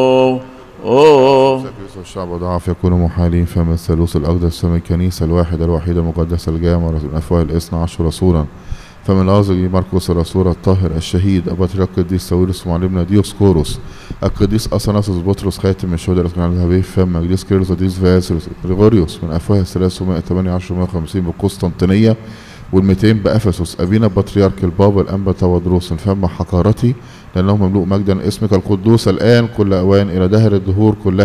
الشعب وضعف يكونوا محالين فمن الثالوث الأقدس فمن الكنيسة الواحدة الوحيدة المقدسة الجامعة من أفواه الاثنى عشر رسولا فمن الأعظم مرقس الرسول الطاهر الشهيد البطريرك القديس ساويرس ومعلمنا ديوسكوروس القديس أثناسوس بطرس خاتم الشهداء الأسكان الذهبي فم مجلس كيرلس القديس فاسيلوس غريغوريوس من أفواه 318 150 بالقسطنطينية وال200 بأفسس أبينا البطريرك البابا الأنبا تودروس فم حقارتي لأنه مملوء مجدا اسمك القدوس الآن كل أوان إلى دهر الدهور كلها.